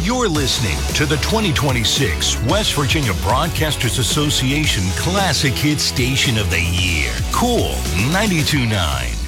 You're listening to the 2026 West Virginia Broadcasters Association Classic Hit Station of the Year. Cool 92.9.